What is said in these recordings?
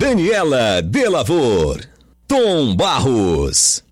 Daniela Delavor, Tom Barros.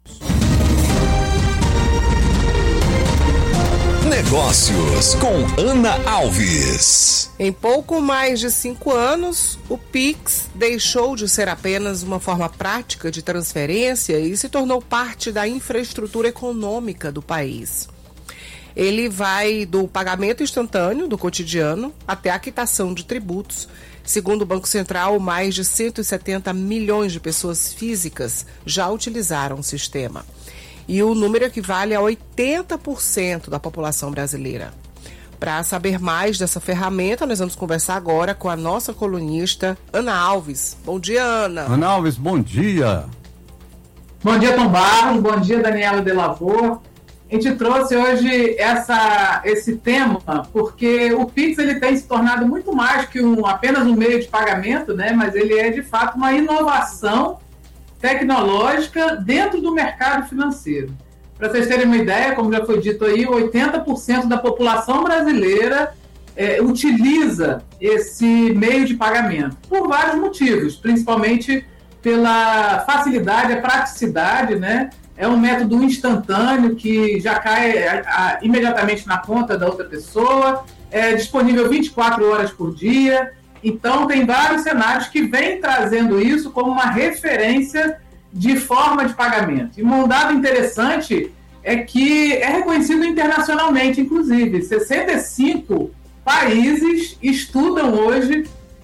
Negócios com Ana Alves. Em pouco mais de 5 anos, o Pix deixou de ser apenas uma forma prática de transferência e se tornou parte da infraestrutura econômica do país. Ele vai do pagamento instantâneo do cotidiano até a quitação de tributos. Segundo o Banco Central, mais de 170 milhões de pessoas físicas já utilizaram o sistema. E o número equivale a 80% da população brasileira. Para saber mais dessa ferramenta, nós vamos conversar agora com a nossa colunista, Ana Alves. Bom dia, Ana. Ana Alves, bom dia. Bom dia, Tom Barros. Bom dia, Daniela Delavor. A gente trouxe hoje esse tema porque o Pix ele tem se tornado muito mais que apenas um meio de pagamento, né? Mas ele é, de fato, uma inovação tecnológica dentro do mercado financeiro. Para vocês terem uma ideia, como já foi dito aí, 80% da população brasileira utiliza esse meio de pagamento, por vários motivos, principalmente pela facilidade, a praticidade, né? É um método instantâneo que já cai imediatamente na conta da outra pessoa, é disponível 24 horas por dia. Então, tem vários cenários que vêm trazendo isso como uma referência de forma de pagamento. E um dado interessante é que é reconhecido internacionalmente, inclusive. 65 países estudam hoje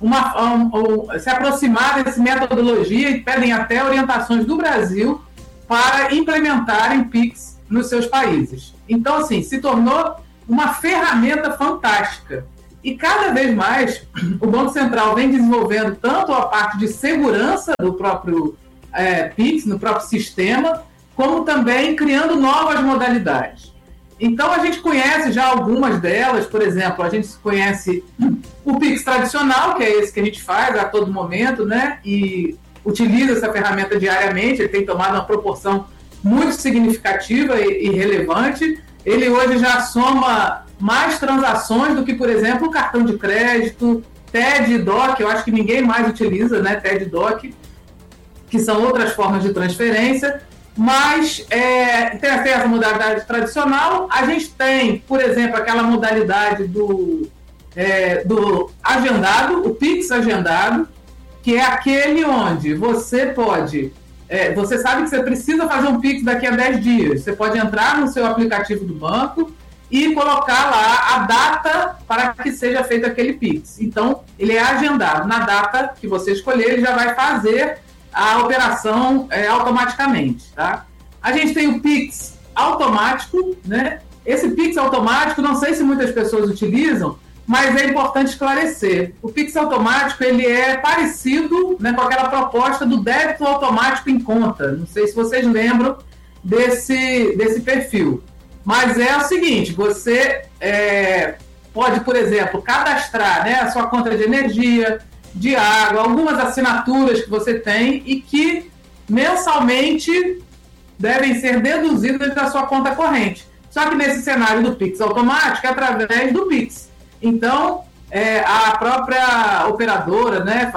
se aproximar dessa metodologia e pedem até orientações do Brasil para implementarem Pix nos seus países. Então, assim, se tornou uma ferramenta fantástica. E cada vez mais o Banco Central vem desenvolvendo tanto a parte de segurança do próprio Pix, no próprio sistema, como também criando novas modalidades. Então a gente conhece já algumas delas, por exemplo, a gente conhece o Pix tradicional, que é esse que a gente faz a todo momento, né? E utiliza essa ferramenta diariamente, ele tem tomado uma proporção muito significativa e relevante. Ele hoje já soma mais transações do que, por exemplo, o cartão de crédito, TED e DOC, eu acho que ninguém mais utiliza, né, TED e DOC, que são outras formas de transferência, mas tem essa modalidade tradicional. A gente tem, por exemplo, aquela modalidade do agendado, o Pix agendado, que é aquele onde você pode... você sabe que você precisa fazer um Pix daqui a 10 dias. Você pode entrar no seu aplicativo do banco e colocar lá a data para que seja feito aquele Pix. Então, ele é agendado. Na data que você escolher, ele já vai fazer a operação automaticamente. Tá? A gente tem o Pix automático, né? Esse Pix automático, não sei se muitas pessoas utilizam, mas é importante esclarecer. O Pix automático ele é parecido, né, com aquela proposta do débito automático em conta. Não sei se vocês lembram desse perfil. Mas é o seguinte, você pode, por exemplo, cadastrar, né, a sua conta de energia, de água, algumas assinaturas que você tem e que mensalmente devem ser deduzidas da sua conta corrente. Só que nesse cenário do Pix automático é através do Pix. Então, a própria operadora, né,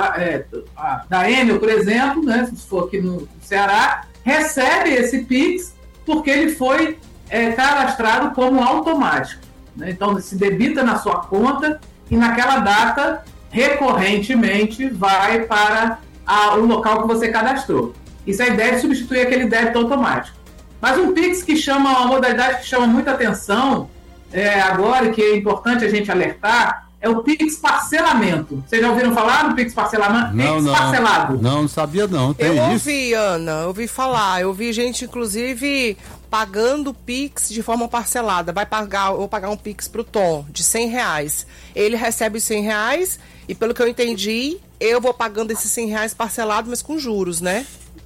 da Enel, por exemplo, né, se for aqui no Ceará, recebe esse Pix porque ele foi cadastrado como automático. Né? Então, se debita na sua conta e naquela data, recorrentemente, vai para o local que você cadastrou. Isso é a ideia de substituir aquele débito automático. Mas um Pix uma modalidade que chama muita atenção agora, e que é importante a gente alertar, é o Pix parcelamento. Vocês já ouviram falar do Pix parcelamento? Pix parcelado? Não sabia não. Tem eu isso? ouvi, Ana, eu ouvi falar. Eu vi gente, inclusive, pagando Pix de forma parcelada. Vou pagar um Pix pro Tom de R$100. Ele recebe os R$100 e, pelo que eu entendi, eu vou pagando esses R$100 parcelado, mas com juros, né?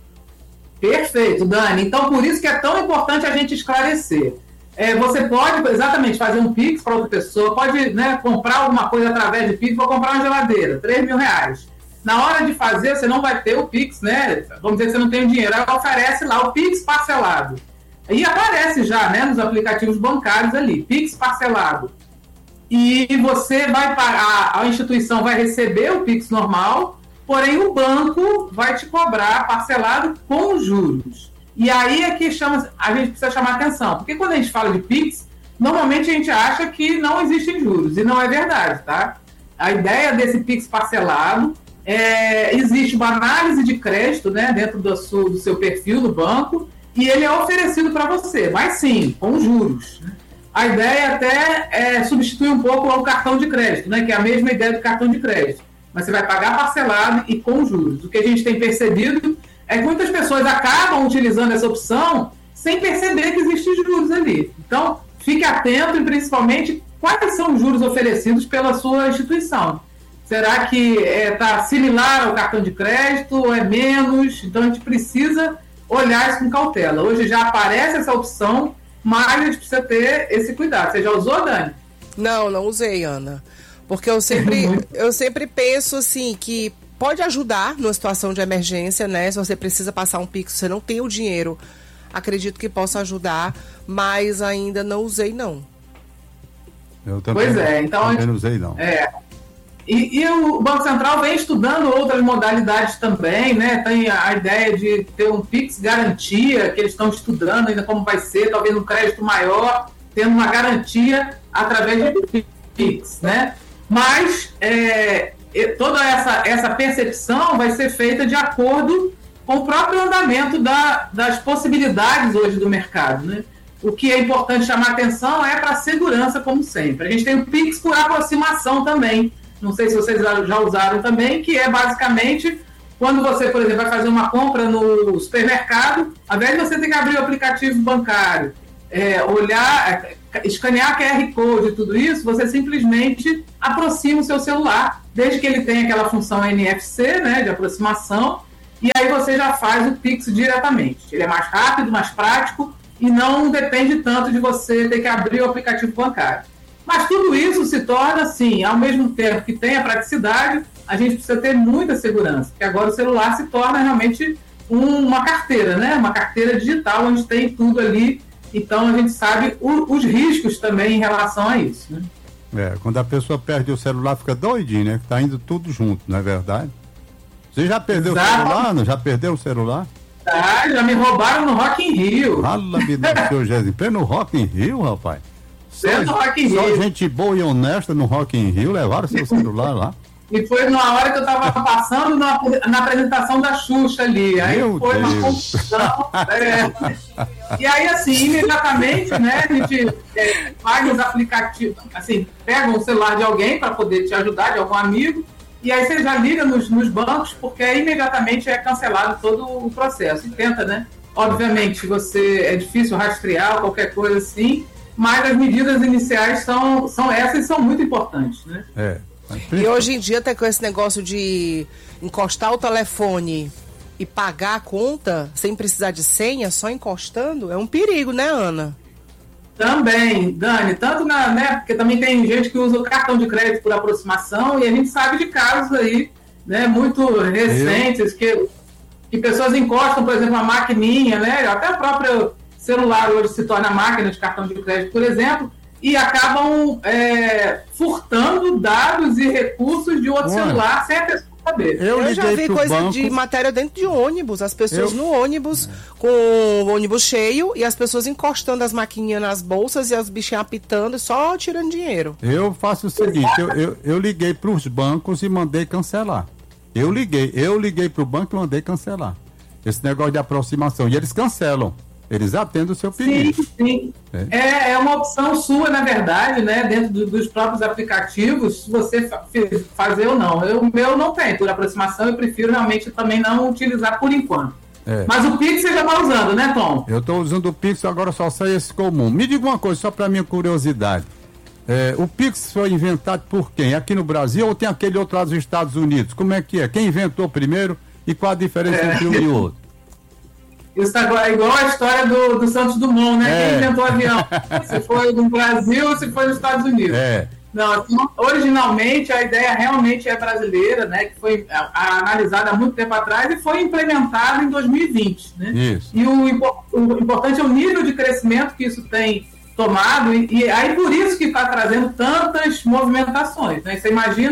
Perfeito, Dani. Então, por isso que é tão importante a gente esclarecer. Você pode, exatamente, fazer um Pix para outra pessoa, pode, né, comprar alguma coisa através de Pix, vou comprar uma geladeira, R$3.000. Na hora de fazer, você não vai ter o Pix, né? Vamos dizer que você não tem o dinheiro, aí oferece lá o Pix parcelado. E aparece já, né, nos aplicativos bancários ali, Pix parcelado. E você vai pagar, a instituição vai receber o Pix normal porém o banco vai te cobrar parcelado com juros. E aí é que a gente precisa chamar atenção, porque quando a gente fala de PIX, normalmente a gente acha que não existem juros, e não é verdade, tá? A ideia desse PIX parcelado existe uma análise de crédito, né, dentro do seu perfil do banco, e ele é oferecido para você, mas sim, com juros. A ideia até é substituir um pouco o cartão de crédito, né, que é a mesma ideia do cartão de crédito, mas você vai pagar parcelado e com juros. O que a gente tem percebido é que muitas pessoas acabam utilizando essa opção sem perceber que existem juros ali. Então, fique atento e, principalmente, quais são os juros oferecidos pela sua instituição. Será que está similar ao cartão de crédito ou é menos? Então, a gente precisa olhar isso com cautela. Hoje já aparece essa opção, mas a gente precisa ter esse cuidado. Você já usou, Dani? Não usei, Ana. Porque eu sempre penso assim que pode ajudar numa situação de emergência, né? Se você precisa passar um Pix, você não tem o dinheiro, acredito que possa ajudar, mas ainda não usei, não. Eu também, então também não usei, não. E o Banco Central vem estudando outras modalidades também, né? Tem a ideia de ter um Pix garantia, que eles estão estudando ainda como vai ser, talvez um crédito maior, tendo uma garantia através de Pix, né? Mas toda essa percepção vai ser feita de acordo com o próprio andamento das possibilidades hoje do mercado, né? O que é importante chamar atenção é para a segurança, como sempre. A gente tem o Pix por aproximação também. Não sei se vocês já usaram também, que é basicamente quando você, por exemplo, vai fazer uma compra no supermercado, ao invés de você ter que abrir o aplicativo bancário, olhar, escanear QR Code e tudo isso, você simplesmente aproxima o seu celular, desde que ele tenha aquela função NFC, né, de aproximação, e aí você já faz o Pix diretamente. Ele é mais rápido, mais prático e não depende tanto de você ter que abrir o aplicativo bancário. Mas tudo isso se torna, assim, ao mesmo tempo que tem a praticidade, a gente precisa ter muita segurança, porque agora o celular se torna realmente uma carteira, né? Uma carteira digital, onde tem tudo ali. Então, a gente sabe os riscos também em relação a isso, né? Quando a pessoa perde o celular, fica doidinho, né? Tá indo tudo junto, não é verdade? Você já perdeu o celular, não? Já perdeu o celular? Já me roubaram no Rock in Rio. Fala-me do seu Jesus. No Rock in Rio, rapaz? Só gente boa e honesta no Rock in Rio levaram seu celular lá. E foi numa hora que eu estava passando na apresentação da Xuxa ali. Aí foi uma confusão. E aí, assim, imediatamente, né, a gente paga os aplicativos, assim, pega o celular de alguém para poder te ajudar, de algum amigo, e aí você já liga nos bancos, porque aí imediatamente é cancelado todo o processo. E tenta, né? Obviamente, é difícil rastrear qualquer coisa assim, mas as medidas iniciais são essas e são muito importantes, né? E hoje em dia até com esse negócio de encostar o telefone e pagar a conta sem precisar de senha, só encostando, é um perigo, né, Ana? Também, Dani, tanto né, porque também tem gente que usa o cartão de crédito por aproximação e a gente sabe de casos aí, né, muito recentes que pessoas encostam, por exemplo, a maquininha, né, até o próprio celular hoje se torna máquina de cartão de crédito, por exemplo, e acabam furtando dados e recursos de outro celular sem a pessoa saber. Eu já vi coisa de matéria dentro de ônibus, as pessoas no ônibus, com o ônibus cheio, e as pessoas encostando as maquininhas nas bolsas e as bichinhas apitando e só tirando dinheiro. Eu faço o seguinte, eu liguei para os bancos e mandei cancelar. Eu liguei para o banco e mandei cancelar. Esse negócio de aproximação. E eles cancelam. Eles atendem o seu pedido. Sim. É uma opção sua, na verdade, né? Dentro dos próprios aplicativos, se você fazer ou não. O meu não tem, por aproximação, eu prefiro realmente também não utilizar por enquanto. Mas o Pix você já está usando, né, Tom? Eu estou usando o Pix, agora só sai esse comum. Me diga uma coisa, só para minha curiosidade. O Pix foi inventado por quem? Aqui no Brasil ou tem aquele outro lá dos Estados Unidos? Como é que é? Quem inventou primeiro e qual a diferença entre um e outro? Isso tá igual a história do Santos Dumont, né? Quem inventou o avião? Se foi no Brasil ou se foi nos Estados Unidos. Não, assim, originalmente a ideia realmente é brasileira, né? Que foi analisada há muito tempo atrás e foi implementada em 2020, né? Isso. E o importante é o nível de crescimento que isso tem tomado e aí por isso que está trazendo tantas movimentações, né? Você imagina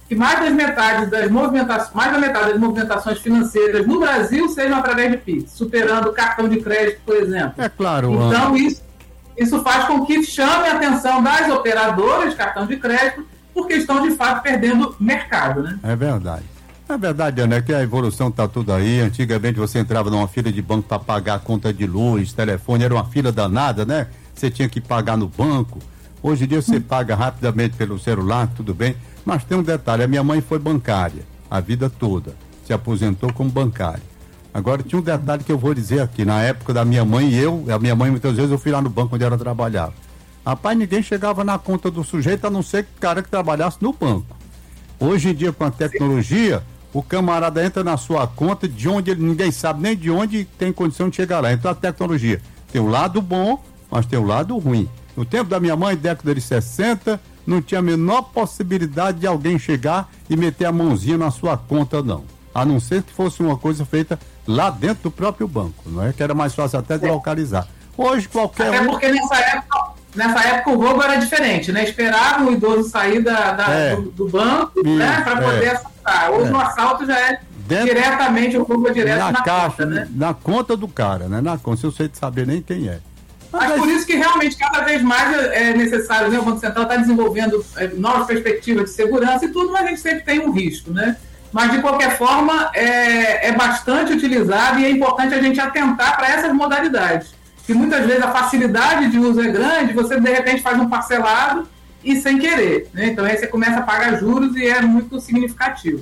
que mais da metade das movimentações financeiras no Brasil sejam através de PIX, superando o cartão de crédito, por exemplo. É claro. Então, isso faz com que chame a atenção das operadoras de cartão de crédito, porque estão, de fato, perdendo mercado, né? É verdade. É verdade, Ana, que a evolução está tudo aí. Antigamente você entrava numa fila de banco para pagar a conta de luz, telefone, era uma fila danada, né? Você tinha que pagar no banco. Hoje em dia você paga rapidamente pelo celular, tudo bem. Mas tem um detalhe, a minha mãe foi bancária a vida toda, se aposentou como bancária. Agora tinha um detalhe que eu vou dizer aqui, na época da minha mãe a minha mãe muitas vezes eu fui lá no banco onde ela trabalhava. Rapaz, ninguém chegava na conta do sujeito a não ser que o cara que trabalhasse no banco. Hoje em dia com a tecnologia, o camarada entra na sua conta de onde ninguém sabe nem de onde tem condição de chegar lá. Então a tecnologia tem um lado bom, mas tem um lado ruim. No tempo da minha mãe, década de 60, não tinha a menor possibilidade de alguém chegar e meter a mãozinha na sua conta, não. A não ser que fosse uma coisa feita lá dentro do próprio banco, não é? Que era mais fácil até de localizar. Hoje qualquer até porque nessa época o roubo era diferente, né? Esperava o idoso sair do banco, né? Para poder assaltar. Hoje no assalto já é diretamente, o roubo é direto na caixa, conta, né? Na conta do cara, né? Na conta, se eu sei de saber nem quem é. Mas por isso que realmente cada vez mais é necessário, né? O Banco Central está desenvolvendo novas perspectivas de segurança e tudo, mas a gente sempre tem um risco, né? Mas de qualquer forma é bastante utilizado e é importante a gente atentar para essas modalidades. Que muitas vezes a facilidade de uso é grande, você de repente faz um parcelado e sem querer, né? Então aí você começa a pagar juros e é muito significativo.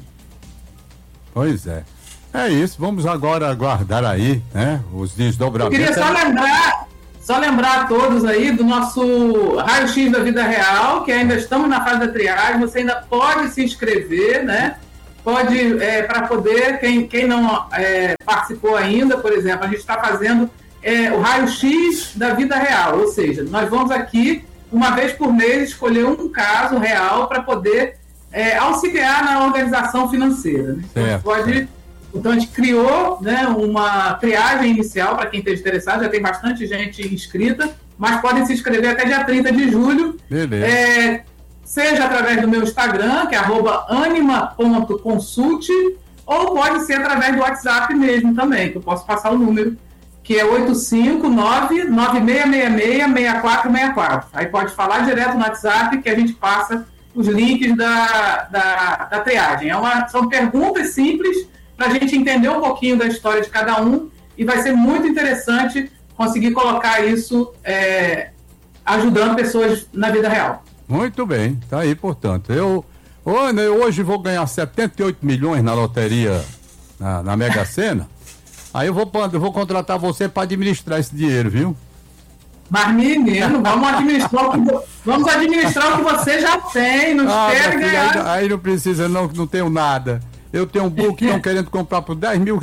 Pois é. É isso, vamos agora aguardar aí, né? Os desdobramentos. Eu queria só lembrar a todos aí do nosso raio-x da vida real, que ainda estamos na fase da triagem, você ainda pode se inscrever, né? Pode, para poder, quem não participou ainda, por exemplo, a gente está fazendo o raio-x da vida real, ou seja, nós vamos aqui, uma vez por mês, escolher um caso real para poder auxiliar na organização financeira. Né? Então, a gente criou, né, uma triagem inicial para quem esteja interessado, já tem bastante gente inscrita, mas podem se inscrever até dia 30 de julho. Beleza. Seja através do meu Instagram, que é @anima.consult, ou pode ser através do WhatsApp mesmo também, que eu posso passar o número, que é 859-9666-6464. Aí pode falar direto no WhatsApp que a gente passa os links da triagem. São perguntas simples para a gente entender um pouquinho da história de cada um e vai ser muito interessante conseguir colocar isso ajudando pessoas na vida real. Muito bem, tá aí, portanto. Eu hoje vou ganhar 78 milhões na loteria, na Mega Sena. Aí eu vou contratar você para administrar esse dinheiro, viu? Mas, menino, vamos administrar o que você já tem, não espere ganhar. Aí não precisa, não tenho nada. Eu tenho um book que estão querendo comprar por R$10 mil.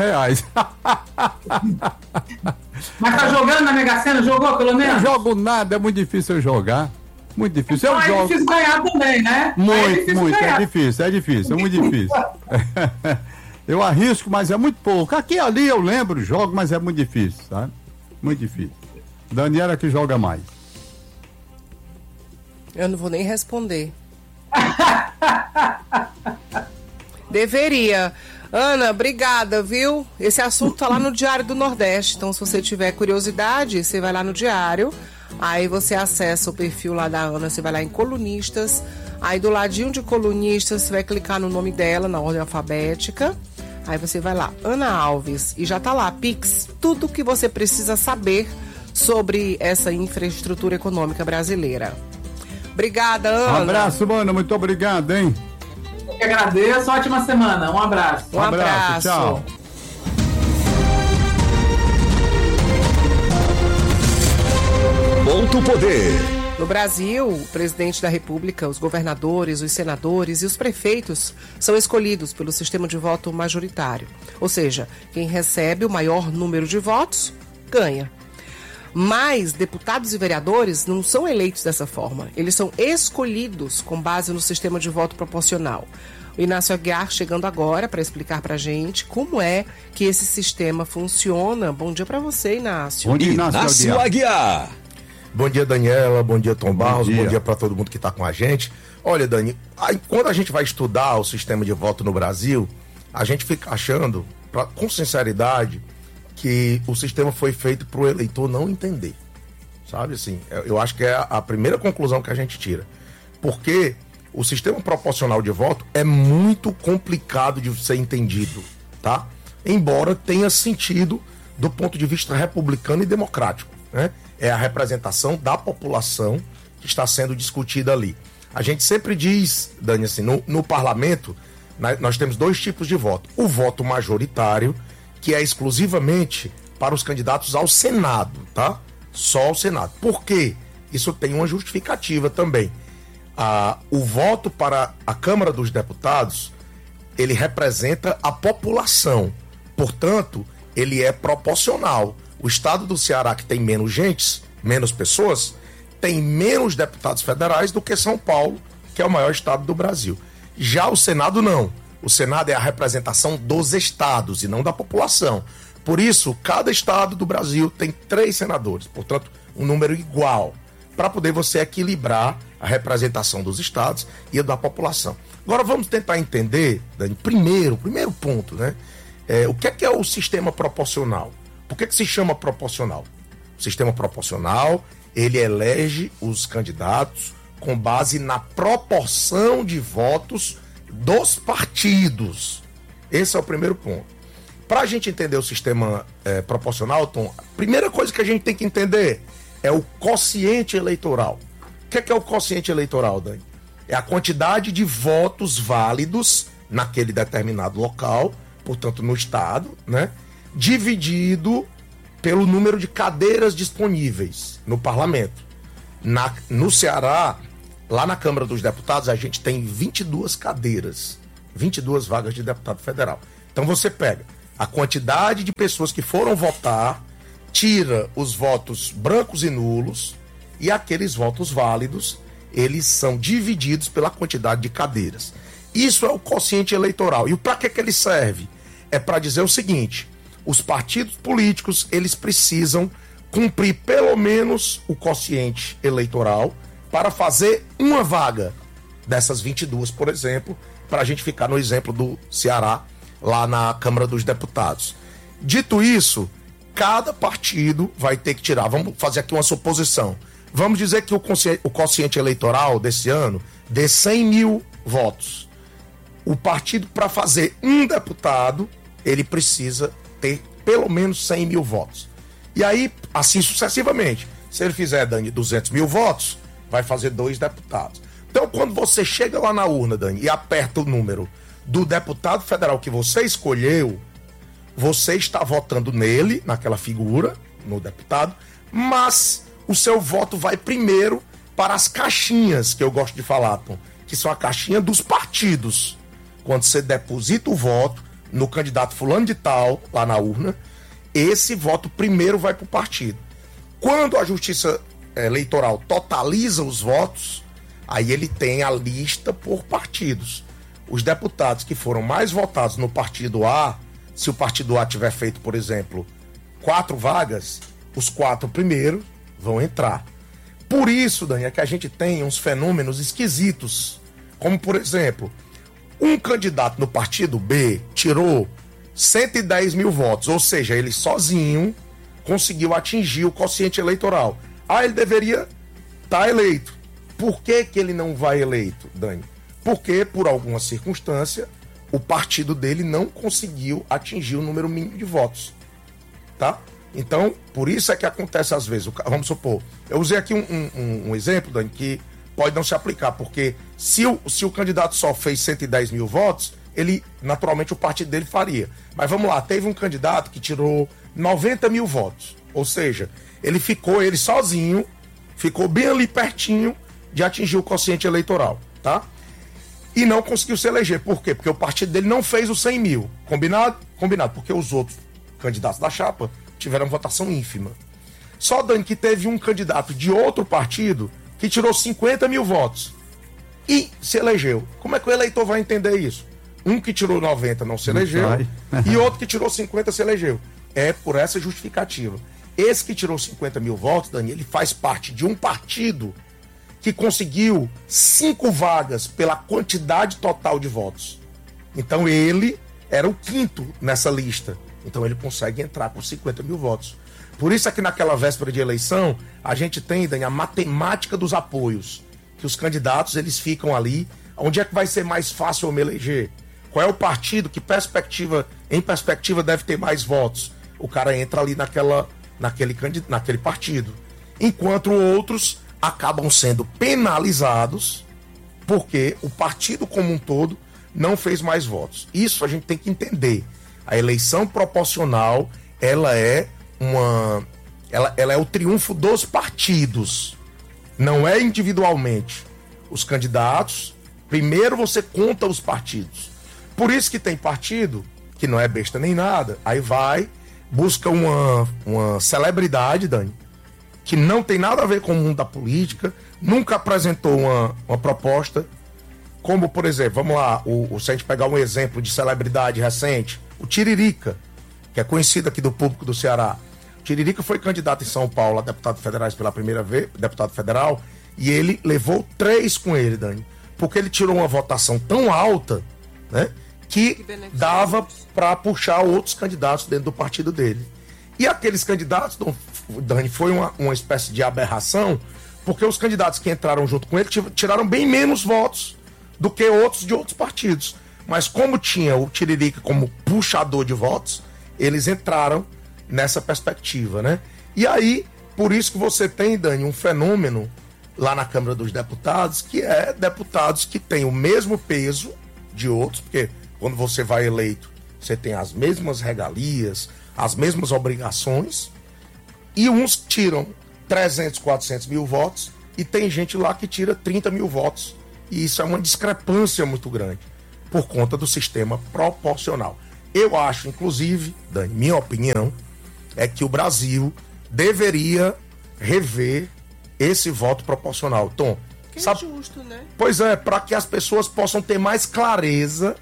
Mas tá jogando na Mega Sena? Jogou pelo menos? Não jogo nada, é muito difícil eu jogar. Muito difícil. Então é difícil ganhar também, né? Muito, é difícil, é muito difícil. Eu arrisco, mas é muito pouco. Aqui e ali eu lembro, jogo, mas é muito difícil, sabe? Muito difícil. Daniela que joga mais. Eu não vou nem responder. Deveria. Ana, obrigada, viu? Esse assunto tá lá no Diário do Nordeste, então se você tiver curiosidade, você vai lá no Diário, aí você acessa o perfil lá da Ana, você vai lá em colunistas, aí do ladinho de colunistas você vai clicar no nome dela, na ordem alfabética, aí você vai lá, Ana Alves, e já tá lá, Pix, tudo que você precisa saber sobre essa infraestrutura econômica brasileira. Obrigada, Ana. Um abraço, Ana, muito obrigado, hein? Eu que agradeço, ótima semana, um abraço. Um abraço, tchau. Ponto Poder. No Brasil, o presidente da República, os governadores, os senadores e os prefeitos são escolhidos pelo sistema de voto majoritário. Ou seja, quem recebe o maior número de votos, ganha. Mas deputados e vereadores não são eleitos dessa forma. Eles são escolhidos com base no sistema de voto proporcional. O Inácio Aguiar chegando agora para explicar para a gente como é que esse sistema funciona. Bom dia para você, Inácio. Bom dia, Inácio Aguiar. Bom dia, Daniela. Bom dia, Tom Barros. Bom dia para todo mundo que está com a gente. Olha, Dani, quando a gente vai estudar o sistema de voto no Brasil, a gente fica achando, com sinceridade, que o sistema foi feito para o eleitor não entender. Sabe, assim, eu acho que é a primeira conclusão que a gente tira. Porque o sistema proporcional de voto é muito complicado de ser entendido, tá? Embora tenha sentido do ponto de vista republicano e democrático, né? É a representação da população que está sendo discutida ali. A gente sempre diz, Dani, assim, no parlamento, nós temos 2 tipos de voto. O voto majoritário, que é exclusivamente para os candidatos ao Senado, tá? Só ao Senado. Por quê? Isso tem uma justificativa também. O voto para a Câmara dos Deputados, ele representa a população. Portanto, ele é proporcional. O estado do Ceará, que tem menos gente, menos pessoas, tem menos deputados federais do que São Paulo, que é o maior estado do Brasil. Já o Senado não. O Senado é a representação dos estados e não da população. Por isso, cada estado do Brasil tem 3 senadores, portanto, um número igual, para poder você equilibrar a representação dos estados e a da população. Agora vamos tentar entender, Dani, primeiro ponto, né? O que é o sistema proporcional? Por que se chama proporcional? O sistema proporcional, ele elege os candidatos com base na proporção de votos dos partidos. Esse é o primeiro ponto. Para a gente entender o sistema proporcional, Tom, a primeira coisa que a gente tem que entender é o quociente eleitoral. O que é o quociente eleitoral, Dani? É a quantidade de votos válidos naquele determinado local, portanto no estado, né? Dividido pelo número de cadeiras disponíveis no parlamento. No Ceará, lá na Câmara dos Deputados, a gente tem 22 cadeiras, 22 vagas de deputado federal. Então você pega a quantidade de pessoas que foram votar, tira os votos brancos e nulos, e aqueles votos válidos, eles são divididos pela quantidade de cadeiras. Isso é o quociente eleitoral. E para que ele serve? É para dizer o seguinte: os partidos políticos, eles precisam cumprir pelo menos o quociente eleitoral para fazer uma vaga dessas 22, por exemplo, para a gente ficar no exemplo do Ceará, lá na Câmara dos Deputados. Dito isso, cada partido vai ter que tirar, vamos fazer aqui uma suposição, vamos dizer que o quociente eleitoral desse ano dê 100 mil votos. O partido, para fazer um deputado, ele precisa ter pelo menos 100 mil votos. E aí, assim sucessivamente. Se ele fizer, Dani, 200 mil votos, vai fazer 2 deputados. Então, quando você chega lá na urna, Dani, e aperta o número do deputado federal que você escolheu, você está votando nele, naquela figura, no deputado, mas o seu voto vai primeiro para as caixinhas, que eu gosto de falar, Tom, que são a caixinha dos partidos. Quando você deposita o voto no candidato fulano de tal, lá na urna, esse voto primeiro vai para o partido. Quando a Justiça Eleitoral totaliza os votos, aí ele tem a lista por partidos. Os deputados que foram mais votados no partido A, se o partido A tiver feito, por exemplo, 4 vagas, os 4 primeiros vão entrar. Por isso, Dani, é que a gente tem uns fenômenos esquisitos, como, por exemplo, um candidato no partido B tirou 110 mil votos, ou seja, ele sozinho conseguiu atingir o quociente eleitoral. Ele deveria estar eleito. Por que ele não vai eleito, Dani? Porque, por alguma circunstância, o partido dele não conseguiu atingir o número mínimo de votos, tá? Então, por isso é que acontece às vezes. Vamos supor, eu usei aqui um exemplo, Dani, que pode não se aplicar, porque se o candidato só fez 110 mil votos, ele, naturalmente, o partido dele faria. Mas vamos lá, teve um candidato que tirou 90 mil votos, ou seja, ele sozinho, ficou bem ali pertinho de atingir o quociente eleitoral, tá? E não conseguiu se eleger. Por quê? Porque o partido dele não fez os 100 mil. Combinado? Combinado, porque os outros candidatos da chapa tiveram votação ínfima. Só, Dani, que teve um candidato de outro partido que tirou 50 mil votos e se elegeu. Como é que o eleitor vai entender isso? Um que tirou 90 não se elegeu e outro que tirou 50 se elegeu. É por essa justificativa. Esse que tirou 50 mil votos, Dani, ele faz parte de um partido que conseguiu 5 vagas pela quantidade total de votos. Então ele era o 5º nessa lista. Então ele consegue entrar com 50 mil votos. Por isso é que naquela véspera de eleição, a gente tem, Dani, a matemática dos apoios. Que os candidatos, eles ficam ali. Onde é que vai ser mais fácil eu me eleger? Qual é o partido que em perspectiva deve ter mais votos? O cara entra ali naquele partido. Enquanto outros acabam sendo penalizados porque o partido como um todo não fez mais votos. Isso a gente tem que entender. A eleição proporcional, ela é o triunfo dos partidos, não é individualmente. Os candidatos, primeiro você conta os partidos. Por isso que tem partido que não é besta nem nada, aí busca uma celebridade, Dani, que não tem nada a ver com o mundo da política, nunca apresentou uma proposta, como, por exemplo, vamos lá, se a gente pegar um exemplo de celebridade recente, o Tiririca, que é conhecido aqui do público do Ceará. O Tiririca foi candidato em São Paulo a deputado federal pela primeira vez, deputado federal, e ele levou 3 com ele, Dani, porque ele tirou uma votação tão alta, né, que dava para puxar outros candidatos dentro do partido dele. E aqueles candidatos, Dani, foi uma espécie de aberração, porque os candidatos que entraram junto com ele tiraram bem menos votos do que outros de outros partidos. Mas como tinha o Tiririca como puxador de votos, eles entraram nessa perspectiva, né? E aí, por isso que você tem, Dani, um fenômeno lá na Câmara dos Deputados, que é deputados que têm o mesmo peso de outros, porque quando você vai eleito, você tem as mesmas regalias, as mesmas obrigações, e uns tiram 300, 400 mil votos, e tem gente lá que tira 30 mil votos. E isso é uma discrepância muito grande, por conta do sistema proporcional. Eu acho, inclusive, Dani, minha opinião, é que o Brasil deveria rever esse voto proporcional. Tom, que é justo, né? Pois é, para que as pessoas possam ter mais clareza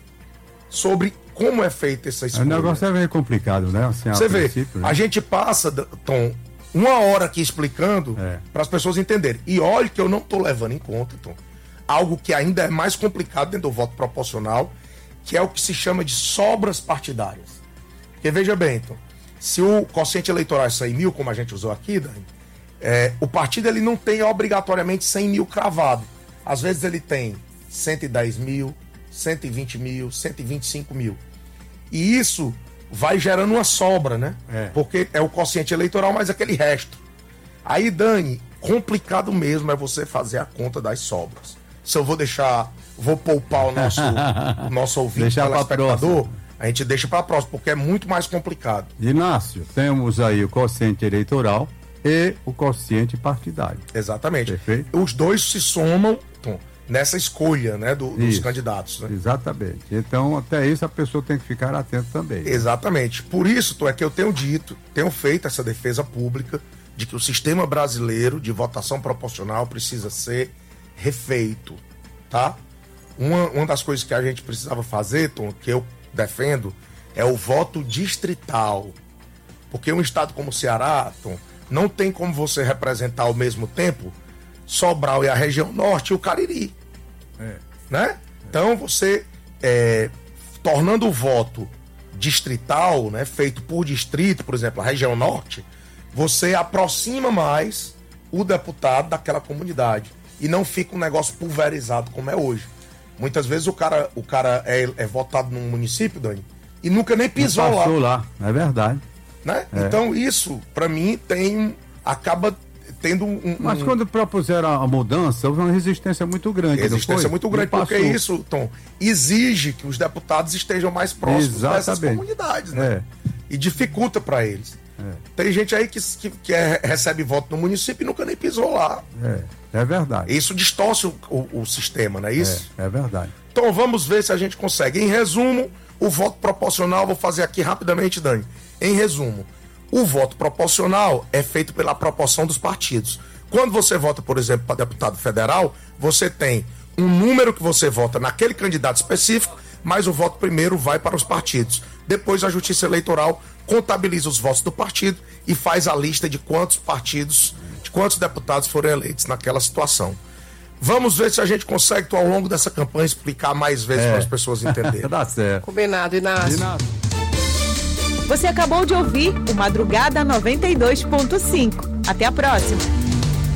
sobre como é feita essa escolha. O negócio é meio complicado, né? Assim, você vê, né? A gente passa, Tom, 1 hora aqui explicando para as pessoas entenderem. E olha que eu não estou levando em conta, Tom, algo que ainda é mais complicado dentro do voto proporcional, que é o que se chama de sobras partidárias. Porque veja bem, Tom, se o quociente eleitoral é 100 mil, como a gente usou aqui, Dani, o partido ele não tem obrigatoriamente 100 mil cravado. Às vezes ele tem 110 mil, 120 mil, 125 mil. E isso vai gerando uma sobra, né? Porque é o quociente eleitoral mais aquele resto. Aí, Dani, complicado mesmo é você fazer a conta das sobras. Se eu vou poupar o nosso ouvinte, telespectador, a gente deixa para a próxima, porque é muito mais complicado. Inácio, temos aí o quociente eleitoral e o quociente partidário. Exatamente. Perfeito. Os dois se somam, Tom, nessa escolha, né, dos candidatos. Né? Exatamente. Então, até isso a pessoa tem que ficar atenta também. Exatamente. Por isso, Tom, é que eu tenho feito essa defesa pública de que o sistema brasileiro de votação proporcional precisa ser refeito, tá? Uma das coisas que a gente precisava fazer, Tom, que eu defendo, é o voto distrital. Porque um estado como o Ceará, Tom, não tem como você representar ao mesmo tempo Sobral e a região norte e o Cariri. Né? Então você, tornando o voto distrital, né, feito por distrito, por exemplo, a região norte, você aproxima mais o deputado daquela comunidade. E não fica um negócio pulverizado como é hoje. Muitas vezes o cara é votado num município, Dani, e nunca nem pisou lá. Passou lá, é verdade. Né? Então isso, para mim, acaba tendo Mas quando propuseram a mudança, houve uma resistência muito grande. Resistência muito grande, porque isso, Tom, exige que os deputados estejam mais próximos dessas comunidades, né? E dificulta para eles. Tem gente aí que recebe voto no município e nunca nem pisou lá. É verdade. Isso distorce o sistema, não é isso? É verdade. Então vamos ver se a gente consegue. Em resumo, o voto proporcional, vou fazer aqui rapidamente, Dani. Em resumo, o voto proporcional é feito pela proporção dos partidos. Quando você vota, por exemplo, para deputado federal, você tem um número que você vota naquele candidato específico, mas o voto primeiro vai para os partidos. Depois a Justiça Eleitoral contabiliza os votos do partido e faz a lista de quantos partidos, de quantos deputados foram eleitos naquela situação. Vamos ver se a gente consegue, ao longo dessa campanha, explicar mais vezes para as pessoas entenderem. Dá certo. Combinado, Inácio. Você acabou de ouvir o Madrugada 92.5. Até a próxima.